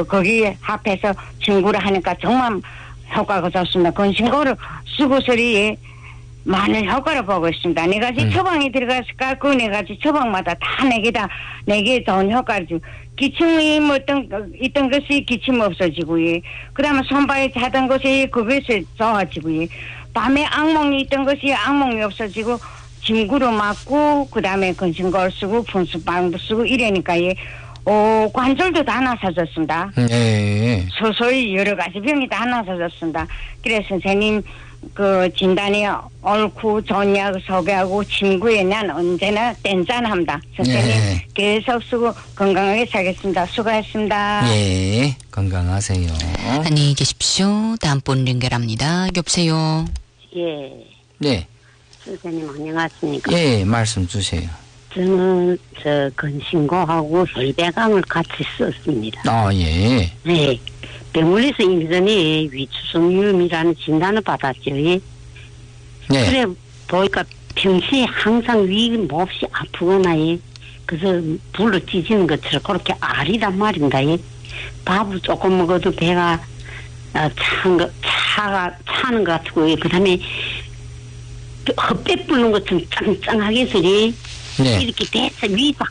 거기에 합해서 친구를 하니까 정말 효과가 좋습니다. 건신고를 쓰고서리 많은 효과를 보고 있습니다. 네 가지 처방이 들어갔을까? 그 네 가지 처방마다 다 내게 좋은 효과를 주고, 기침이 뭐 있던 것이 기침 없어지고, 그 다음에 손발이 차던 것이 그것이 좋아지고, 밤에 악몽이 있던 것이 악몽이 없어지고, 침구로 맞고, 그 다음에 건신고를 쓰고, 분수방도 쓰고, 이러니까, 관절도 다 나서졌습니다. 네. 서서히 여러 가지 병이 다 나서졌습니다. 그래서 선생님, 진단이 옳고 좋은 약 소개하고 침구에 난 언제나 땡짠합니다. 선생님, 네. 계속 쓰고 건강하게 살겠습니다. 수고했습니다. 예, 건강하세요. 안녕히 계십시오. 다음 분 연결합니다. 여보세요. 예. 네. 선생님 안녕하십니까? 예, 말씀 주세요. 저는 건신고하고 혈배강을 같이 썼습니다. 아, 예. 네. 병원에서 이미 전에 위추성염이라는 진단을 받았죠. 예. 네. 그래 보니까 평시에 항상 위 몹시 아프거나 그래서 불로 찢어지는 것처럼 그렇게 아리단 말입니다. 예. 밥을 조금 먹어도 배가 차는 것 같고, 그 다음에 헛배 부는 것처럼 짱짱하게 해서 네. 이렇게 대서 위 막